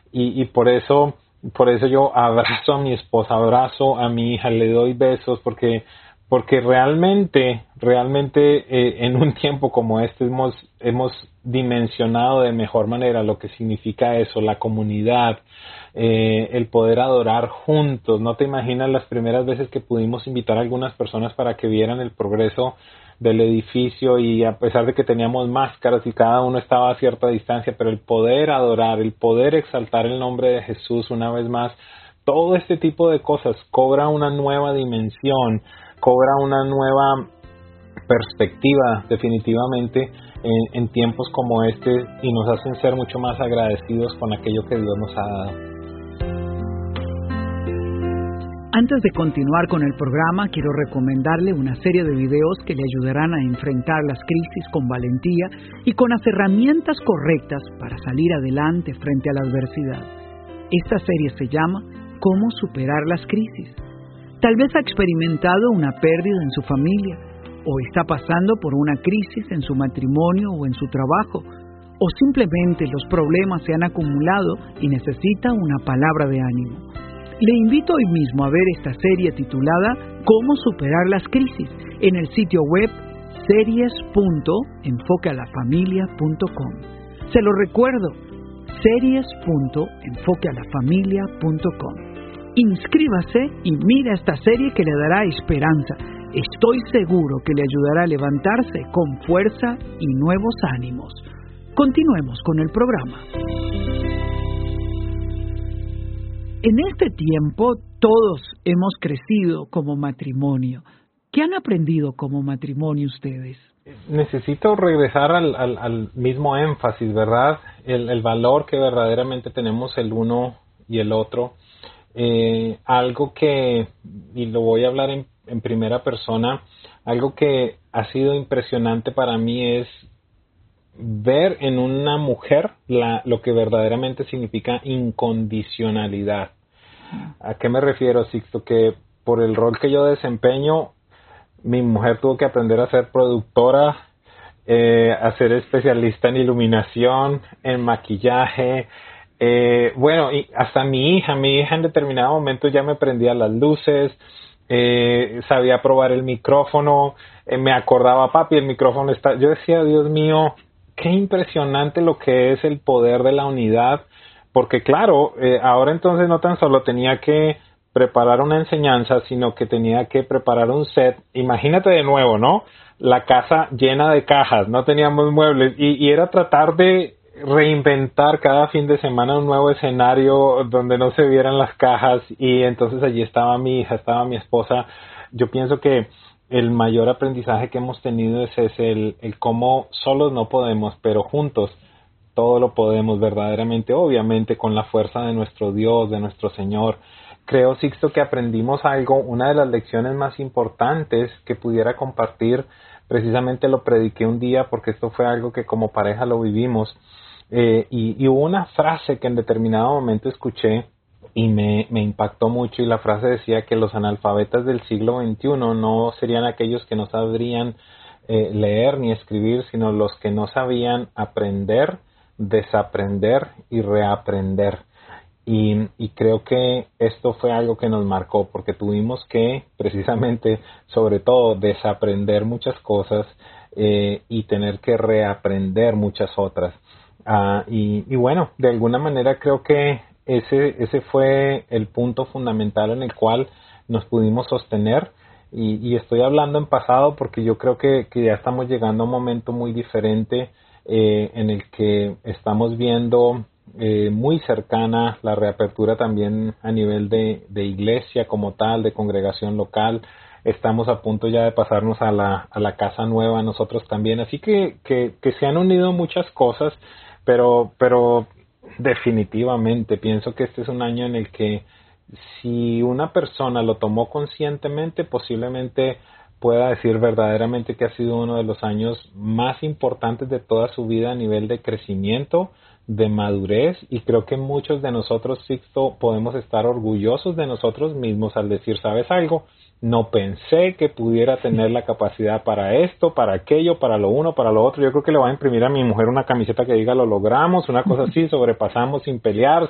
y por eso yo abrazo a mi esposa, abrazo a mi hija, le doy besos, porque realmente, en un tiempo como este hemos dimensionado de mejor manera lo que significa eso, la comunidad, el poder adorar juntos. No te imaginas las primeras veces que pudimos invitar a algunas personas para que vieran el progreso del edificio, y a pesar de que teníamos máscaras y cada uno estaba a cierta distancia, pero el poder adorar, el poder exaltar el nombre de Jesús una vez más, todo este tipo de cosas cobra una nueva dimensión, cobra una nueva perspectiva definitivamente en tiempos como este, y nos hacen ser mucho más agradecidos con aquello que Dios nos ha dado. Antes de continuar con el programa, quiero recomendarle una serie de videos que le ayudarán a enfrentar las crisis con valentía y con las herramientas correctas para salir adelante frente a la adversidad. Esta serie se llama ¿Cómo superar las crisis? Tal vez ha experimentado una pérdida en su familia, o está pasando por una crisis en su matrimonio o en su trabajo, o simplemente los problemas se han acumulado y necesita una palabra de ánimo. Le invito hoy mismo a ver esta serie titulada ¿Cómo superar las crisis? En el sitio web series.enfoquealafamilia.com. Se lo recuerdo, series.enfoquealafamilia.com. Inscríbase y mira esta serie que le dará esperanza. Estoy seguro que le ayudará a levantarse con fuerza y nuevos ánimos. Continuemos con el programa. En este tiempo todos hemos crecido como matrimonio. ¿Qué han aprendido como matrimonio ustedes? Necesito regresar al mismo énfasis, ¿verdad? El valor que verdaderamente tenemos el uno y el otro. Algo que, y lo voy a hablar en primera persona, algo que ha sido impresionante para mí es ver en una mujer lo que verdaderamente significa incondicionalidad. ¿A qué me refiero, Sixto? Que por el rol que yo desempeño, mi mujer tuvo que aprender a ser productora, a ser especialista en iluminación, en maquillaje. Bueno, y hasta mi hija en determinado momento ya me prendía las luces, sabía probar el micrófono, me acordaba, papi, el micrófono está... Yo decía, Dios mío, qué impresionante lo que es el poder de la unidad, porque claro, ahora entonces no tan solo tenía que preparar una enseñanza, sino que tenía que preparar un set. Imagínate de nuevo, ¿no? La casa llena de cajas, no teníamos muebles, y era tratar de reinventar cada fin de semana un nuevo escenario donde no se vieran las cajas, y entonces allí estaba mi hija, estaba mi esposa. Yo pienso que el mayor aprendizaje que hemos tenido es ese, el cómo solos no podemos, pero juntos todo lo podemos verdaderamente, obviamente con la fuerza de nuestro Dios, de nuestro Señor. Creo, Sixto, que aprendimos algo, una de las lecciones más importantes que pudiera compartir, precisamente lo prediqué un día porque esto fue algo que como pareja lo vivimos. Y hubo una frase que en determinado momento escuché y me impactó mucho, y la frase decía que los analfabetas del siglo XXI no serían aquellos que no sabrían leer ni escribir, sino los que no sabían aprender, desaprender y reaprender. Y creo que esto fue algo que nos marcó, porque tuvimos que precisamente, sobre todo, desaprender muchas cosas y tener que reaprender muchas otras. Y bueno, de alguna manera creo que ese fue el punto fundamental en el cual nos pudimos sostener, y estoy hablando en pasado porque yo creo que ya estamos llegando a un momento muy diferente en el que estamos viendo muy cercana la reapertura también a nivel de iglesia como tal, de congregación local. Estamos a punto ya de pasarnos a la casa nueva nosotros también, así que se han unido muchas cosas, pero definitivamente pienso que este es un año en el que si una persona lo tomó conscientemente, posiblemente pueda decir verdaderamente que ha sido uno de los años más importantes de toda su vida a nivel de crecimiento, de madurez, y creo que muchos de nosotros, Sixto, podemos estar orgullosos de nosotros mismos al decir, ¿sabes algo? No pensé que pudiera tener la capacidad para esto, para aquello, para lo uno, para lo otro. Yo creo que le voy a imprimir a mi mujer una camiseta que diga lo logramos, una cosa así, sobrepasamos sin pelear,